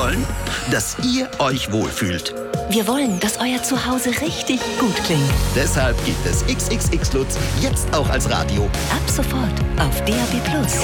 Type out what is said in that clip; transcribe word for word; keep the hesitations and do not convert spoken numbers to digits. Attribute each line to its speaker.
Speaker 1: wollen? Dass ihr euch wohlfühlt.
Speaker 2: Wir wollen, dass euer Zuhause richtig gut klingt.
Speaker 1: Deshalb gibt es X X X Lutz jetzt auch als Radio.
Speaker 2: Ab sofort auf D A B Plus.